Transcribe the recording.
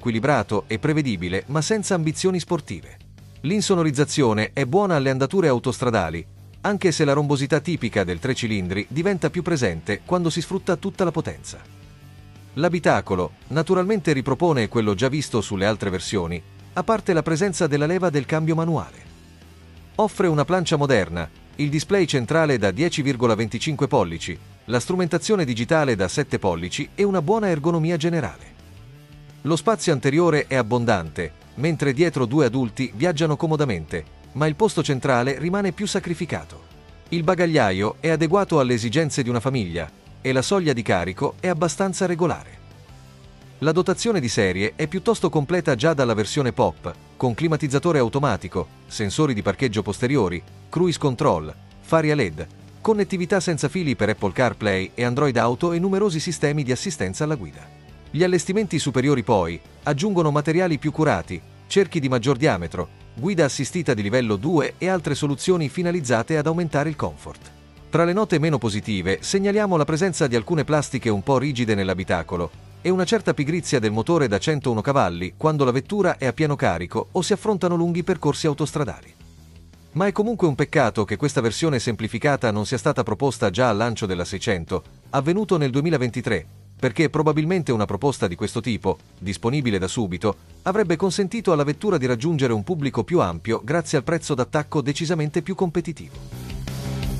equilibrato e prevedibile, ma senza ambizioni sportive. L'insonorizzazione è buona alle andature autostradali, anche se la rombosità tipica del 3 cilindri diventa più presente quando si sfrutta tutta la potenza. L'abitacolo, naturalmente, ripropone quello già visto sulle altre versioni, a parte la presenza della leva del cambio manuale. Offre una plancia moderna, il display centrale da 10,25 pollici, la strumentazione digitale da 7 pollici e una buona ergonomia generale. Lo spazio anteriore è abbondante, mentre dietro due adulti viaggiano comodamente, ma il posto centrale rimane più sacrificato. Il bagagliaio è adeguato alle esigenze di una famiglia e la soglia di carico è abbastanza regolare. La dotazione di serie è piuttosto completa già dalla versione Pop, con climatizzatore automatico, sensori di parcheggio posteriori, cruise control, fari a LED, connettività senza fili per Apple CarPlay e Android Auto e numerosi sistemi di assistenza alla guida. Gli allestimenti superiori poi aggiungono materiali più curati, cerchi di maggior diametro, guida assistita di livello 2 e altre soluzioni finalizzate ad aumentare il comfort. Tra le note meno positive segnaliamo la presenza di alcune plastiche un po' rigide nell'abitacolo e una certa pigrizia del motore da 101 cavalli quando la vettura è a pieno carico o si affrontano lunghi percorsi autostradali. Ma è comunque un peccato che questa versione semplificata non sia stata proposta già al lancio della 600, avvenuto nel 2023, perché probabilmente una proposta di questo tipo, disponibile da subito, avrebbe consentito alla vettura di raggiungere un pubblico più ampio grazie al prezzo d'attacco decisamente più competitivo.